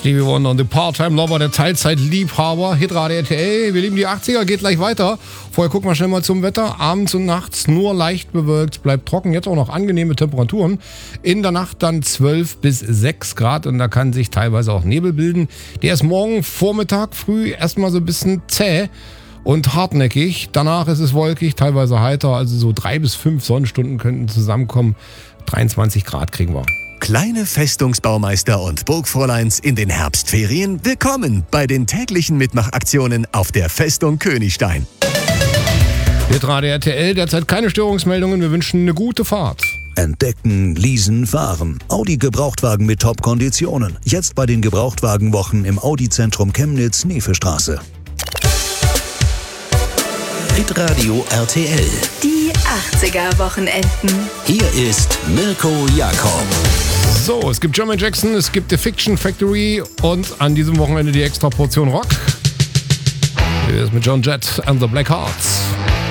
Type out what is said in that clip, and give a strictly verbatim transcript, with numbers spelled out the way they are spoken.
Stevie Wonder und The Part-Time Lover, der Teilzeitliebhaber. Hitradio R T L, wir lieben die achtziger, geht gleich weiter. Vorher gucken wir schnell mal zum Wetter. Abends und nachts nur leicht bewölkt, bleibt trocken. Jetzt auch noch angenehme Temperaturen. In der Nacht dann zwölf bis sechs Grad und da kann sich teilweise auch Nebel bilden. Der ist morgen Vormittag früh erstmal so ein bisschen zäh und hartnäckig. Danach ist es wolkig, teilweise heiter. Also so drei bis fünf Sonnenstunden könnten zusammenkommen. dreiundzwanzig Grad kriegen wir. Kleine Festungsbaumeister und Burgfräuleins in den Herbstferien, willkommen bei den täglichen Mitmachaktionen auf der Festung Königstein. Hitradio R T L, derzeit keine Störungsmeldungen, wir wünschen eine gute Fahrt. Entdecken, leasen, fahren. Audi Gebrauchtwagen mit Top-Konditionen. Jetzt bei den Gebrauchtwagenwochen im Audi-Zentrum Chemnitz, Nefestraße. Hitradio R T L. Die achtziger-Wochenenden. Hier ist Mirko Jakob. So, es gibt Jermaine Jackson, es gibt The Fiction Factory und an diesem Wochenende die extra Portion Rock. Hier ist mit John Jett and the Black Hearts.